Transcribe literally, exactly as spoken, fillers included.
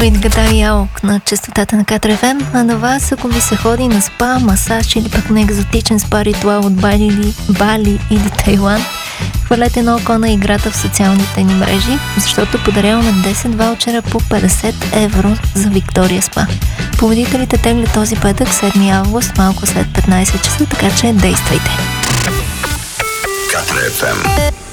Давид Гадариалк на честотата на Катар Еф Ем, а на вас, ако ви се ходи на спа, масаж или пък на екзотичен спа ритуал от Бали или, Бали или Тайланд, хвалете на око на играта в социалните ни мрежи, защото подаряваме десет ваучера по петдесет евро за Виктория Спа. Победителите теглят този петък, седми август, малко след петнайсет часа, така че действайте! Катар Еф Ем.